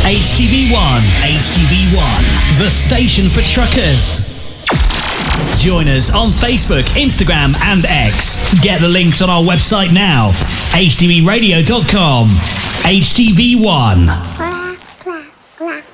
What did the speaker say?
HTV1, HTV1, the station for truckers. Join us on Facebook, Instagram and X. Get the links on our website now, htvradio.com. HTV1.